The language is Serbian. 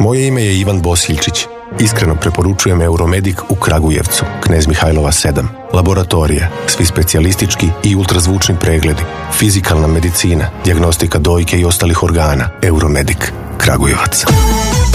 Moje ime je Ivan Bosiljčić. Iskreno preporučujem Euromedik u Kragujevcu, Knez Mihajlova 7. Laboratorije, svi specijalistički i ultrazvučni pregledi, fizikalna medicina, dijagnostika dojke i ostalih organa. Euromedik, Kragujevac.